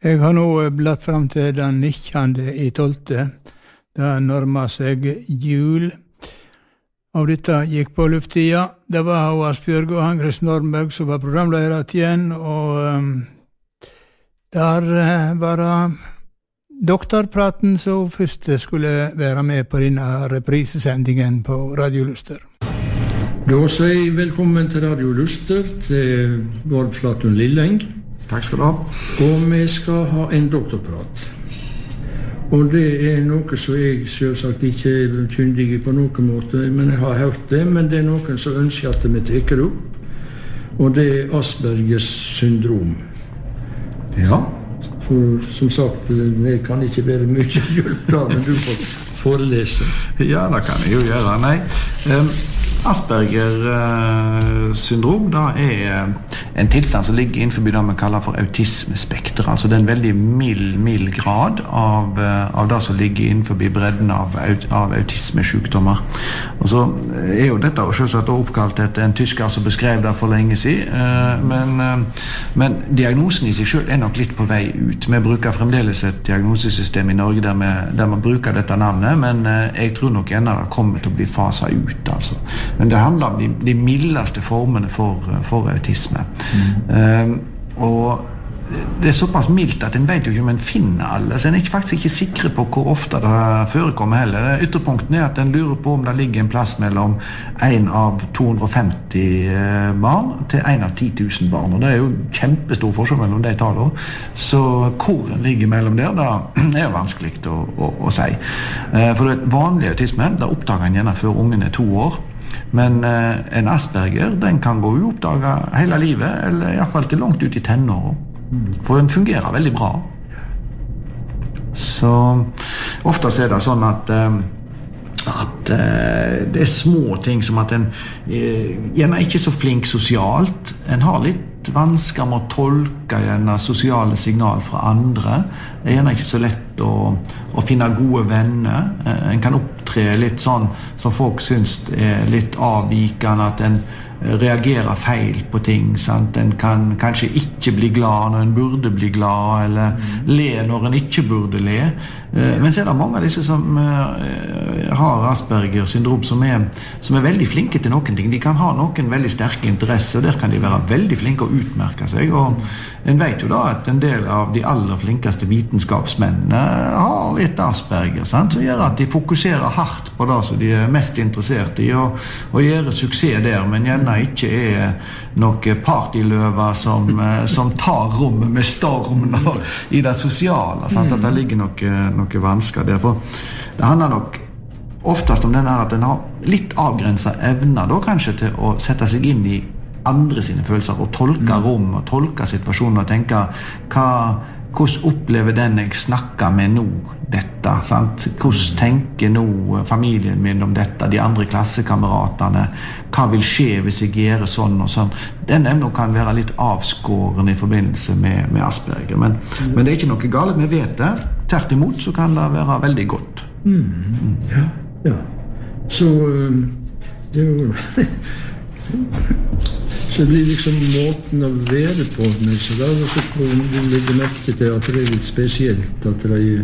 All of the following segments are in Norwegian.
Jeg har nå blatt fram til den 19.12. Det nærmer seg jul. Og dette gikk på lufttida. Det var Asbjørg og Hangres Norberg som var programledere igjen, og der var det doktorpraten som først skulle være med på denne reprisesendingen på Radio Luster. Da sier jeg velkommen til Radio Luster, til Bård Flatun Lilleng. Takk skal du ha. Og vi skal ha en doktorprat. Og det noe som jeg selvsagt ikke kyndig på noen måte, men jeg har hørt det, men det noen som ønsker at vi teker opp. Og det Aspergers syndrom. Ja. For som sagt, det kan ikke være mye hjelp da, men du får forelese. Ja, det kan jeg jo gjøre. Nei. Asperger syndrom da en tilstand som ligger innenfor det vi kaller for autismespekter. Altså det en veldig mild grad av det som ligger innenfor bredden av autismesykdommer. Og så jo dette selvsagt oppkalt etter en tysker som beskrev det for lenge siden, men diagnosen i seg selv nok litt på vei ut. Vi bruker fremdeles et diagnosesystem i Norge der man bruker dette navnet, men jeg tror nok ennå det kommer til å bli faset ut, altså. Men det handler om de mildeste formene for autisme. Og det såpass mildt at en vet jo ikke om en finner alle, så en faktisk ikke sikre på hvor ofte det forekommer heller. Ytterpunkten at en lurer på om det ligger en plass mellom 1 av 250 barn til 1 av 10 000 barn, og det jo kjempestor forskjell mellom de tallene. Så hvor en ligger mellom der, det jo vanskelig å si. For det vanlige autisme, det oppdager en gjerne før ungen 2 år, men en Asperger, den kan gå uoppdaget hele livet, eller i hvert fall til langt ut i tenåret. For den fungerer veldig bra. Så ofte er det sånn at det små ting som at en gjerne ikke så flink sosialt, en har litt vansker med å tolke gjerne sosiale signal fra andre. Det gjerne ikke så lett å finne gode venner. En kan opptre litt sånn som folk synes litt avvikende, at en reagerer feil på ting, sant? En kan kanskje ikke bli glad når en burde bli glad, eller le når en ikke burde le. Men så det mange av disse som har Asperger syndrom som veldig flinke til noen ting. De kan ha noen veldig sterke interesser, der kan de være veldig flinke å utmerke seg, og en vet jo da at en del av de aller flinkeste vitenskapsmennene har litt Asperger, sant? Som gjør at de fokuserer hardt på det som de mest interessert i, og gjør suksess der, men gjerne ikke noen partyløver som tar rommet med storm i det sosiale, sant? At det ligger noe vansker der. For det handler nok oftest om denne at en har litt avgrenset evner da kanskje til å sette seg inn i andre sine følelser og tolke rom og tolke situasjonen og tenke hvordan opplever den jeg snakker med nå dette, sant? Hvordan tenker nå familien min om dette, de andre klassekameratene, hva vil skje hvis jeg gjør sånn og sånn. Den evnen kan være litt avskåren i forbindelse med Asperger, men det er ikke noe galt, vi vet det. Tvert imot så kan det være veldig godt. Ja. Så det jo så det blir liksom måten å være på, men så da så vi legger merke til at det litt spesielt, at de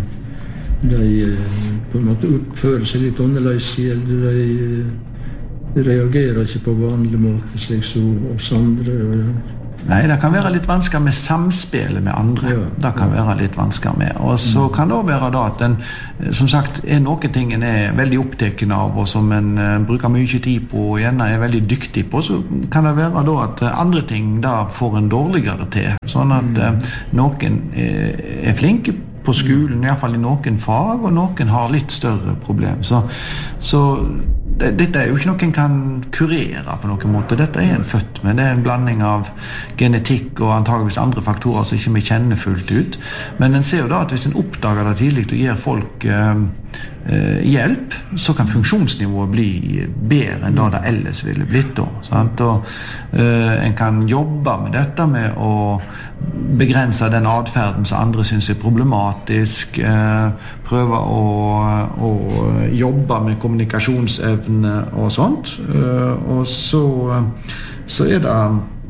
på en måte oppfører seg litt annerledes, eller de reagerer ikke på vanlig måte, slik som oss andre. Nei, det kan være litt vansker med samspillet med andre. Ja. Det kan være litt vansker med. Og så kan det også være da at den, som sagt, noen ting en veldig opptaken av, og som en bruker mye tid på, og gjerne veldig dyktig på, så kan det være da at andre ting da får en dårligere til. Sånn at noen flinke på skolen, i hvert fall i noen fag, og noen har litt større problem. Så dette jo ikke noe en kan kurere på noen måte. Dette en født med. Det en blanding av genetikk og antageligvis andre faktorer som ikke vi kjenner fullt ut. Men en ser jo da at hvis en oppdager det tidlig og gir folk hjelp, så kan funksjonsnivået bli bedre enn det ellers ville blitt da. Sant? Og en kan jobbe med dette med å begrense den adferden som andre synes problematisk, prøve å jobbe med kommunikasjonsevne og sånt, og så det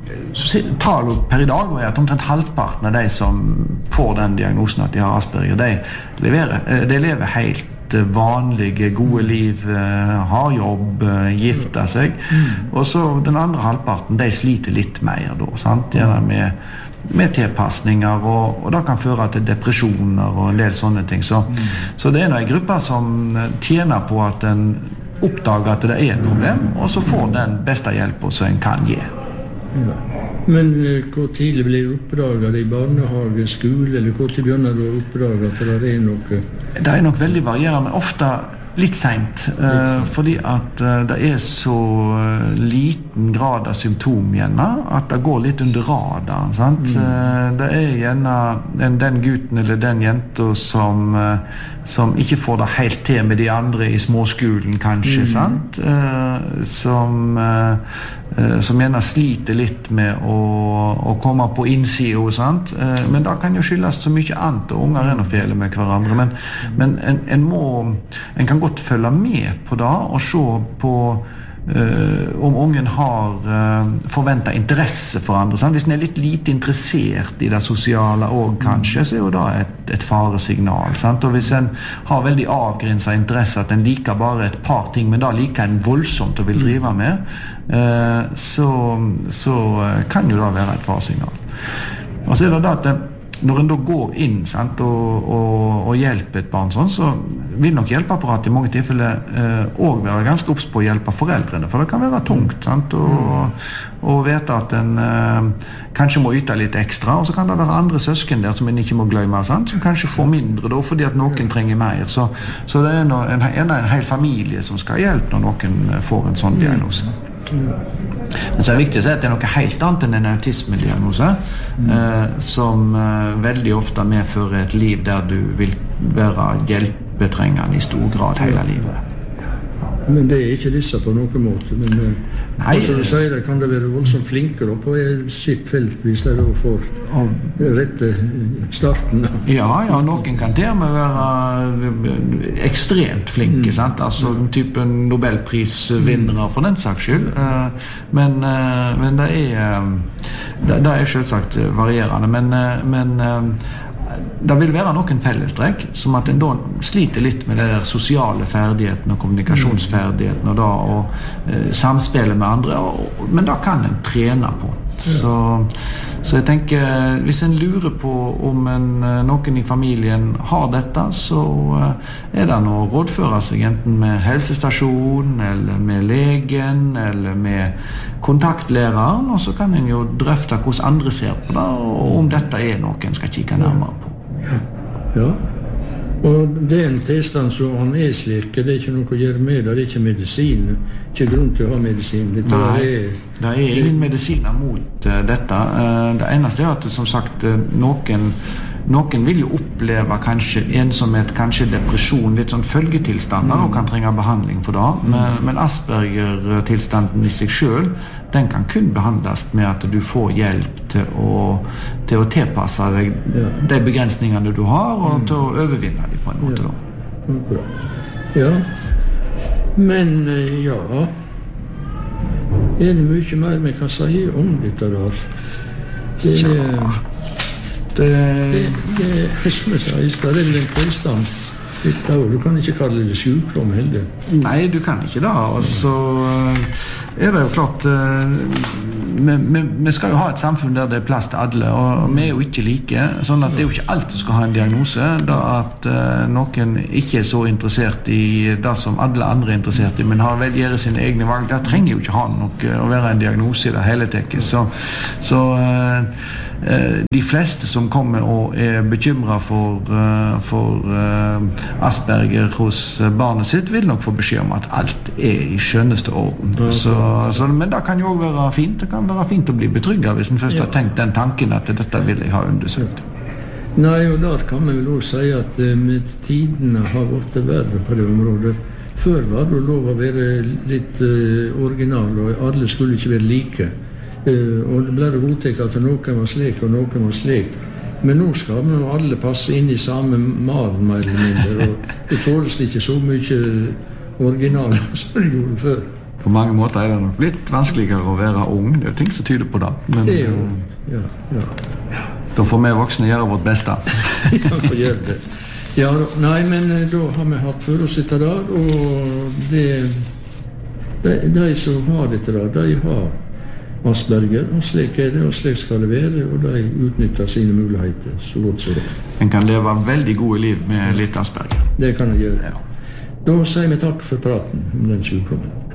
Tallet per i dag er at omtrent halvparten av de som får den diagnosen at de har Asperger, de lever helt vanlige, gode liv, har jobb, gifter seg, og så den andre halvparten, de sliter litt mer da, sant? Gjerne med tilpassninger, og det kan føre til depresjoner og en del sånne ting, så det er en gruppe som tjener på at en oppdager at det er et problem, og så får den beste hjelpen som en kan gi. Ja. Men hvor tidlig blir du oppdaget i barnehage, skole, eller hvor tidlig begynner du å oppdage at det er noe? Det er nok veldig varierende, ofte litt sent, fordi at det er så liten grad av symptom gjerne, at det går litt under radaren, sant? Det er gjerne den gutten eller den jenta som ikke får det helt til med de andre i småskolen kanskje, sant? Som gjerne sliter litt med å komme på innsiden, sant? Men det kan jo skyldes så mye annet, og unger er noe fele med hverandre, men en kan godt følge med på det og se på om ungen har forventet interesse for andre, sant? Hvis en er litt lite interessert i det sosiale også, kanskje, så er jo det et faresignal, sant? Og hvis en har veldig avgrenset interesse, at en liker bare et par ting, men da liker en voldsomt å vil drive med, så kan jo det være et faresignal. Og så er det at når en da går inn, sant, og hjelper et barn sånn, så vil nok hjelpeapparatet i mange tilfeller også være ganske obs på å hjelpe foreldrene, for det kan være tungt, sant, og vite at en kanskje må yte litt ekstra, og så kan det være andre søsken der som en ikke må glemme, sant, som kanskje får mindre da, fordi at noen trenger mer, så det er en hel familie som skal hjelpe når noen får en sånn diagnose. Men så er det viktig å si at det er noe helt annet enn en autismediagnose, som veldig ofte medfører et liv der du vil være hjelpetrengende i stor grad hele livet. Men det er ikke disse på noen måte, men som du sier, kan det være voldsomt flinkere på sitt felt hvis det da får rette starten. Ja, noen kan til og med være ekstremt flinke, sant? Altså typen Nobelprisvinnere for den saks skyld, men det er selvsagt varierende, men det vil være noen fellestrekk, som at en da sliter litt med de der sosiale ferdighetene og kommunikasjonsferdighetene og samspillet med andre, men da kan en trene på. Så jeg tenker, hvis en lurer på om noen i familien har dette, så er det å rådføre seg enten med helsestasjon, eller med legen, eller med kontaktlæreren, og så kan en jo drøfte hvordan andre ser på det, og om dette er noe en skal kikke nærmere på. Ja. Og det er en tilstand som han er slik, det er ikke noe å gjøre med det, det er ikke medisin, ikke grunn til å ha medisin. Det er ingen medisiner mot dette. Det eneste er at, som sagt, noen vil jo oppleve kanskje ensomhet, kanskje depresjon, litt sånn følgetilstander, og kan trenge behandling for det. Men Asperger-tilstanden i seg selv, den kan kun behandles med at du får hjelp til å tilpasse deg de begrensningene du har, og til å overvinne dem på en måte. Ja, men er det mye mer vi kan si om dette der? Det er som jeg sa i stedet, det er en tilstand. Du kan ikke kalle det sykdom heller. Nei, du kan ikke det. Og så er det jo klart, vi skal jo ha et samfunn der det er plass til alle, og vi er jo ikke like, sånn at det er jo ikke alt som skal ha en diagnose, da at noen ikke er så interessert i det som alle andre er interessert i, men har vel gjøre sine egne valg. Det trenger jo ikke ha noe å være en diagnose i det hele tatt. Så de fleste som kommer og er bekymret for Asperger hos barnet sitt, vil nok få beskjed om at alt er i skjønneste orden. Men det kan jo også være fint. Det kan være fint å bli betrygget hvis en først har tenkt den tanken at dette vil jeg ha undersøkt. Nei, og der kan man vel også si at med tidene har vært verre på det området. Før var det lov å være litt original, og alle skulle ikke være like. Og det ble det godtatt at noen var slik og noen var slik. Men nå skal vi alle passe inn i samme malen, mer eller mindre, og det tåles ikke så mye original som det gjorde før. på mange måter det nok blitt vanskeligere å være ung. Det ting som tyder på det. Men Det er jo, da får vi voksne gjøre vårt beste. ja, får gjøre det. Ja, nei, men da har vi hatt for oss dette der, og de som har dette der, de har Asperger, og slik det, og slik skal det være, og de utnytter sine muligheter så godt som det. En kan leve veldig gode liv med litt Asperger. Det kan de gjøre. Da sier vi takk for praten om den sykdommen.